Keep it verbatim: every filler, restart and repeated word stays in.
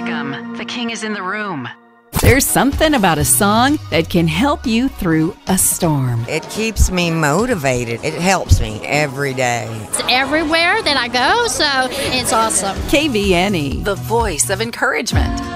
Welcome. The king is in the room. There's something about a song that can help you through a storm. It keeps me motivated. It helps me every day. It's everywhere that I go, so it's awesome. K V N E, The voice of encouragement.